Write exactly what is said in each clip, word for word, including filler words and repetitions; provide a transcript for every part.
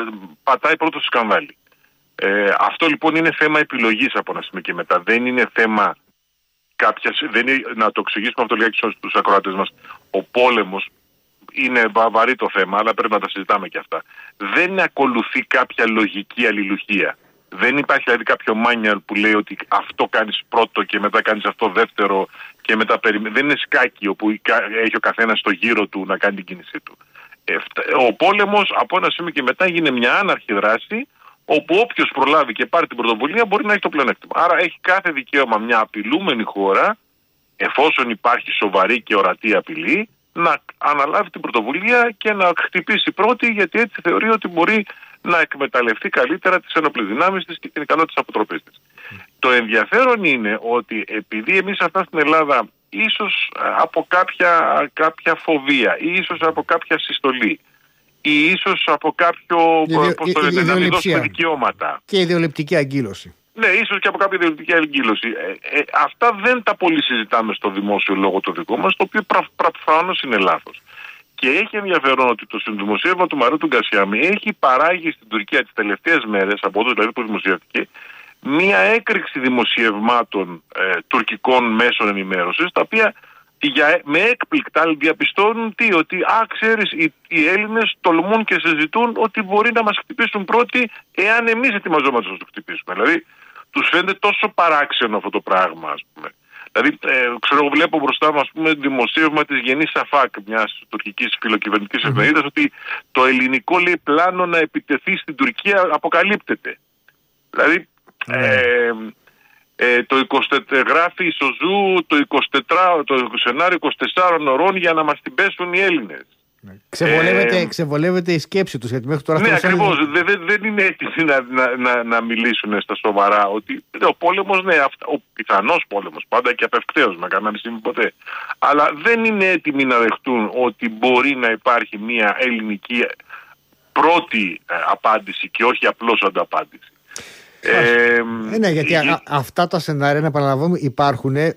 πατάει πρώτο στο σκανδάλι. Ε, αυτό λοιπόν είναι θέμα επιλογής από ένα σημείο και μετά. Δεν είναι θέμα κάποιας, δεν είναι, να το εξηγήσουμε αυτό λιγάκι στους ακροατές μας. Ο πόλεμος είναι βαρύ το θέμα, αλλά πρέπει να τα συζητάμε και αυτά. Δεν ακολουθεί κάποια λογική αλληλουχία. Δεν υπάρχει δηλαδή κάποιο μάνιαλ που λέει ότι αυτό κάνεις πρώτο και μετά κάνεις αυτό δεύτερο και μετά περιμένει. Δεν είναι σκάκι όπου έχει ο καθένας στο γύρο του να κάνει την κίνησή του. Ο πόλεμος από ένα σημείο και μετά γίνεται μια άναρχη δράση, όπου όποιος προλάβει και πάρει την πρωτοβουλία μπορεί να έχει το πλεονέκτημα. Άρα έχει κάθε δικαίωμα μια απειλούμενη χώρα, εφόσον υπάρχει σοβαρή και ορατή απειλή, να αναλάβει την πρωτοβουλία και να χτυπήσει πρώτη, γιατί έτσι θεωρεί ότι μπορεί να εκμεταλλευτεί καλύτερα τις ενόπλες δυνάμεις της και την ικανότητα αποτροπής της. Mm. Το ενδιαφέρον είναι ότι επειδή εμείς αυτά στην Ελλάδα ίσως από κάποια, κάποια φοβία ή ίσως από κάποια συστολή ή ίσως από κάποιο Ιδε, πώς το λένε, να μην δώσουμε δικαιώματα. Και ιδεολειπτική αγκύλωση. Ναι, ίσως και από κάποια ιδεολειπτική αγκύλωση. Ε, ε, αυτά δεν τα πολύ συζητάμε στο δημόσιο λόγο το δικό μας, το οποίο προφανώς είναι λάθος. Και έχει ενδιαφέρον ότι το συνδημοσίευμα του Μαρού του Γκασιάμι έχει παράγει στην Τουρκία τις τελευταίες μέρες, από εδώ δηλαδή που δημοσιεύτηκε, μία έκρηξη δημοσιευμάτων ε, τουρκικών μέσων ενημέρωσης, τα οποία για, με έκπληκτα διαπιστώνουν τι, ότι α, ξέρεις, οι, οι Έλληνες τολμούν και συζητούν ότι μπορεί να μας χτυπήσουν πρώτοι εάν εμείς ετοιμαζόμαστε να τους χτυπήσουμε. Δηλαδή, τους φαίνεται τόσο παράξενο αυτό το πράγμα, ας πούμε. Δηλαδή, ε, ξέρω, βλέπω μπροστά μου, ας πούμε, δημοσίευμα της Γενής Σαφάκ, μιας τουρκικής φιλοκυβερνητικής mm-hmm. εφημερίδας, ότι το ελληνικό, λέει, πλάνο να επιτεθεί στην Τουρκία αποκαλύπτεται. Δηλαδή, mm-hmm. ε, ε, το είκοσι γράφει η Σοζού το, το σενάριο είκοσι τεσσάρων ωρών για να μας την πέσουν οι Έλληνες. Ξεβολεύεται, ε, ξεβολεύεται η σκέψη τους, γιατί μέχρι τώρα... Ναι, ακριβώς. Είναι... Δεν, δεν είναι έτοιμοι να, να, να, να μιλήσουν στα σοβαρά ότι ο πόλεμος, ναι, αυτά, ο πιθανός πόλεμος, πάντα και απευκταίως, να μην συμβεί ποτέ. Αλλά δεν είναι έτοιμοι να δεχτούν ότι μπορεί να υπάρχει μια ελληνική πρώτη ε, απάντηση και όχι απλώς ανταπάντηση. Ε, ε, ναι, γιατί α, αυτά τα σενάρια, να επαναλαμβάνουμε, υπάρχουν ε,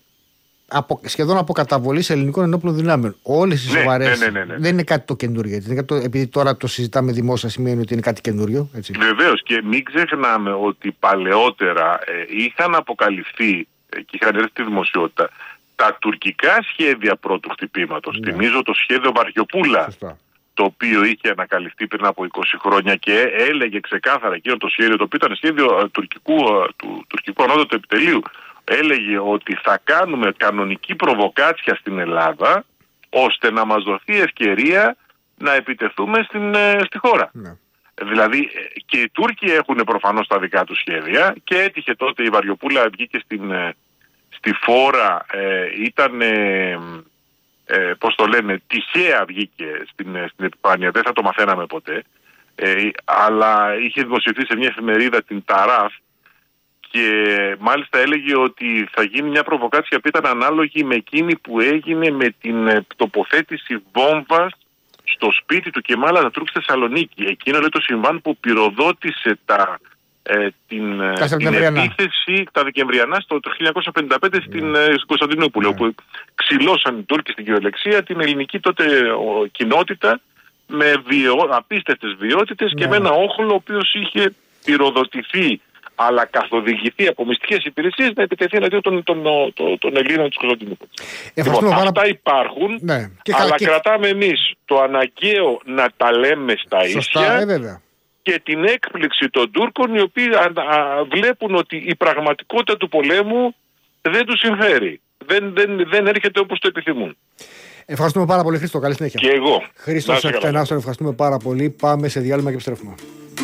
από, σχεδόν από καταβολή ελληνικών ενόπλων δυνάμεων. Όλες οι ναι, σοβαρές. Ναι, ναι, ναι, ναι. Δεν είναι κάτι το καινούριο. Επειδή τώρα το συζητάμε δημόσια, σημαίνει ότι είναι κάτι καινούριο. Βεβαίως, και μην ξεχνάμε ότι παλαιότερα ε, είχαν αποκαλυφθεί ε, και είχαν έρθει στη δημοσιότητα τα τουρκικά σχέδια πρώτου χτυπήματος. Ναι. Θυμίζω το σχέδιο Βαριοπούλα. Σωστά. Το οποίο είχε ανακαλυφθεί πριν από είκοσι χρόνια και έλεγε ξεκάθαρα εκείνο το σχέδιο, το οποίο ήταν σχέδιο τουρκικού, του τουρκικού ανώτατου επιτελείου, έλεγε ότι θα κάνουμε κανονική προβοκάτσια στην Ελλάδα ώστε να μας δοθεί ευκαιρία να επιτεθούμε στην, στη χώρα. Ναι. Δηλαδή και οι Τούρκοι έχουν προφανώς τα δικά τους σχέδια και έτυχε τότε η Βαριοπούλα, βγήκε στην, στη φόρα, ε, ήταν... Ε, Ε, πώς το λένε, τυχαία βγήκε στην, στην επιφάνεια, δεν θα το μαθαίναμε ποτέ, ε, αλλά είχε δημοσιευθεί σε μια εφημερίδα, την Ταράφ, και μάλιστα έλεγε ότι θα γίνει μια προβοκάτσια που ήταν ανάλογη με εκείνη που έγινε με την τοποθέτηση βόμβας στο σπίτι του Κεμάλ Ατατούρκ στη Θεσσαλονίκη. Εκείνο, λέει, το συμβάν που πυροδότησε τα, ε, την, την επίθεση τα Δεκεμβριανά στο χίλια εννιακόσια πενήντα πέντε yeah. στην, ε, στην Κωνσταντινούπολη, yeah. όπου ξυλώσαν οι Τούρκοι στην κυριολεξία την ελληνική τότε ο, κοινότητα με βιο, απίστευτες βιότητες yeah. και με ένα όχλο ο οποίος είχε πυροδοτηθεί αλλά καθοδηγηθεί από μυστικές υπηρεσίες να επιτεθεί εναντίον των, των, των, των Ελλήνων της Κωνσταντινούπολης. Λοιπόν, αυτά πάρα... υπάρχουν, ναι. και αλλά και... κρατάμε εμείς το αναγκαίο να τα λέμε στα Σωστά, ίσια ε, βέβαια. Και την έκπληξη των Τούρκων, οι οποίοι α, α, βλέπουν ότι η πραγματικότητα του πολέμου δεν τους συμφέρει. Δεν, δεν, δεν έρχεται όπως το επιθυμούν. Ευχαριστούμε πάρα πολύ, Χρήστο. Καλή συνέχεια. Και εγώ. Χρήστος Εκτενάστον, ευχαριστούμε πάρα πολύ. Πάμε σε διάλειμμα και επιστρέφουμε.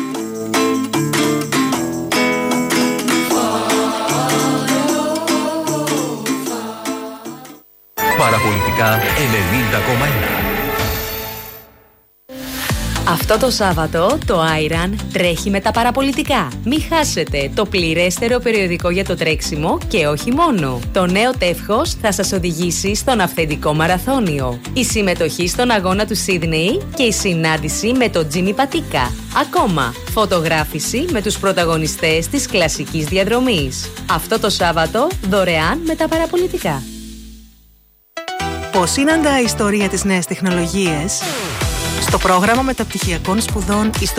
Παραπολιτικά ενενήντα κόμμα ένα. Αυτό το Σάββατο το Άιραν τρέχει με τα παραπολιτικά. Μην χάσετε το πληρέστερο περιοδικό για το τρέξιμο και όχι μόνο. Το νέο τεύχος θα σας οδηγήσει στον αυθεντικό μαραθώνιο. Η συμμετοχή στον αγώνα του Σίδνεϊ και η συνάντηση με τον Τζίμι Πατίκα. Ακόμα, φωτογράφηση με τους πρωταγωνιστές της κλασικής διαδρομής. Αυτό το Σάββατο δωρεάν με τα παραπολιτικά. Πώς συναντά η ιστορία της νέας τεχνολογίες? Στο πρόγραμμα μεταπτυχιακών σπουδών